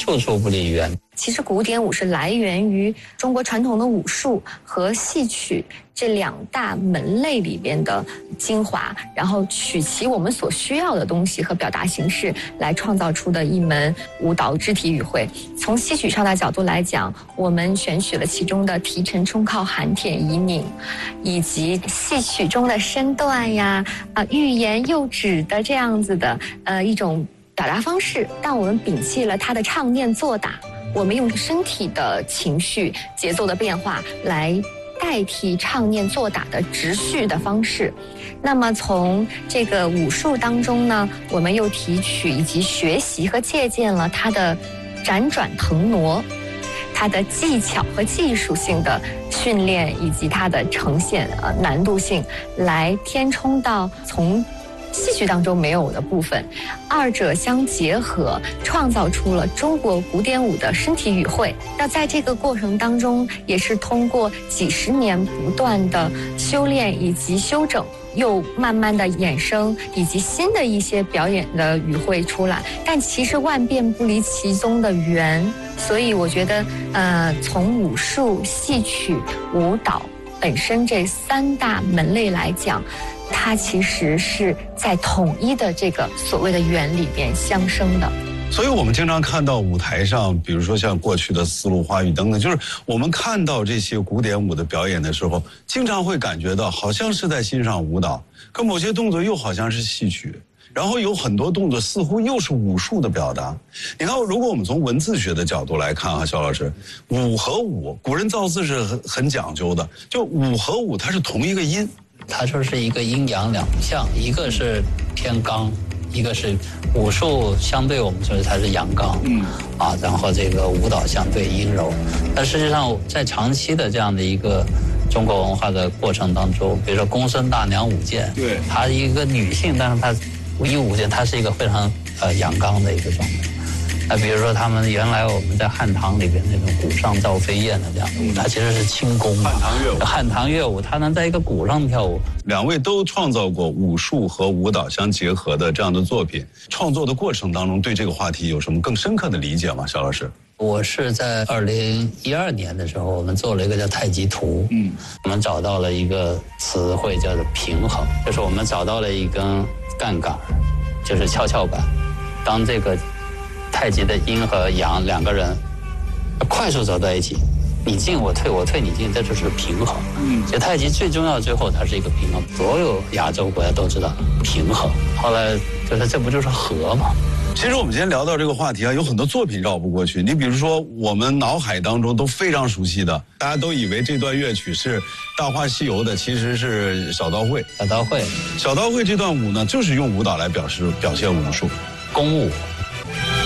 处处不离原。 其实古典舞是来源于中国传统的武术和戏曲这2大门类里边的精华，然后取其我们所需要的东西和表达形式来创造出的一门舞蹈肢体语汇。从戏曲上的角度来讲，我们选取了其中的提沉冲靠含舔移拧，以及戏曲中的身段呀、欲言又止的这样子的一种表达方式，但我们摒弃了它的唱念做打，我们用身体的情绪节奏的变化来代替唱念做打的直叙的方式。那么从这个武术当中呢，我们又提取以及学习和借鉴了它的辗转腾挪，它的技巧和技术性的训练，以及它的呈现难度性，来填充到从戏曲当中没有的部分，二者相结合，创造出了中国古典舞的身体语汇。那在这个过程当中，也是通过几十年不断的修炼以及修整，又慢慢的衍生以及新的一些表演的语汇出来。但其实万变不离其宗的源，所以我觉得，从武术、戏曲、舞蹈本身这3大门类来讲，它其实是在统一的这个所谓的圆里边相生的。 所以我们经常看到舞台上，比如说像过去的丝路花语等等，就是我们看到这些古典舞的表演的时候，经常会感觉到好像是在欣赏舞蹈，可某些动作又好像是戏曲，然后有很多动作似乎又是武术的表达。你看，如果我们从文字学的角度来看肖老师，武和舞，古人造字是很讲究的，就武和舞它是同一个音， 它就是一个阴阳两象，一个是偏刚，一个是武术相对我们说它是阳刚，然后这个舞蹈相对阴柔。但实际上在长期的这样的一个中国文化的过程当中，比如说公孙大娘舞剑， 对， 她一个女性，但是她一舞剑，她是一个非常阳刚的一个状态。比如说他们原来我们在汉唐里边那种鼓上赵飞燕的这样的舞，它其实是轻功嘛。汉唐乐舞，它能在一个鼓上跳舞。 2位都创造过武术和舞蹈相结合的这样的作品，创作的过程当中对这个话题有什么更深刻的理解吗？肖老师？ 我是在2012年的时候，我们做了一个叫太极图，我们找到了一个词汇叫做平衡，就是我们找到了一根杠杆，就是跷跷板，当这个太极的阴和阳2个人快速走在一起，你进我退，我退你进，这就是平衡。所以太极最重要，最后它是一个平衡。所有亚洲国家都知道平衡，后来就是这不就是和吗？ 其实我们今天聊到这个话题有很多作品绕不过去。你比如说我们脑海当中都非常熟悉的，大家都以为这段乐曲是《大话西游》的，其实是小刀会。 小刀会这段舞呢，就是用舞蹈来表现武术。 功舞